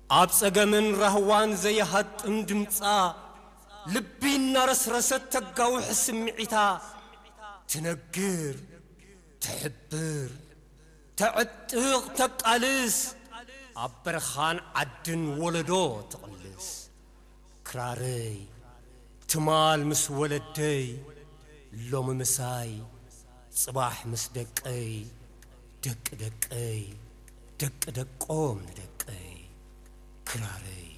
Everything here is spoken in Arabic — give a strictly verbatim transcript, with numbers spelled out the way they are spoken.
أبصقمن رهوان زي هاتم دمصا لبينا رسرست تقاوح سمعتا تنقر تحبر تعتق تقالس أبرخان عدن ولدو تقلس كراري تمال مس ولدي لوم مساي صباح مس دقي دق دقي دق دقوم دقي كراري